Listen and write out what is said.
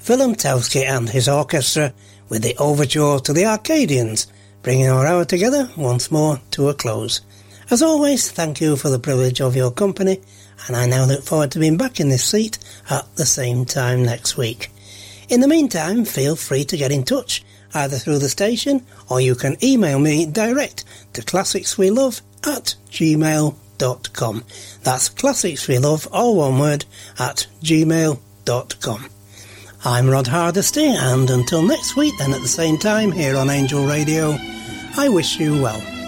Willem Telsky and his orchestra with the overture to the Arcadians, bringing our hour together once more to a close. As always, thank you for the privilege of your company, and I now look forward to being back in this seat at the same time next week. In the meantime, feel free to get in touch, either through the station, or you can email me direct to classicswelove@gmail.com. That's classicswelove, all one word, @gmail.com. I'm Rod Hardesty, and until next week then at the same time here on Angel Radio, I wish you well.